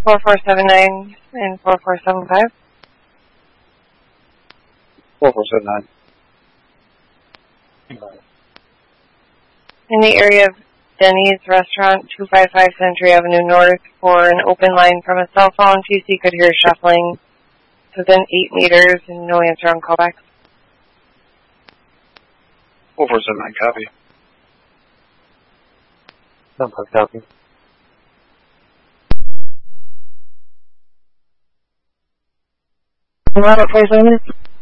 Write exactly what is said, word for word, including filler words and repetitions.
four four seven nine and four four seven five. four four seven nine. In the area of Denny's Restaurant, two fifty-five Century Avenue North, for an open line from a cell phone. T C could hear shuffling within eight meters and no answer on callbacks. four four seven nine, copy. seven five, copy. Robert, forty-seven minutes.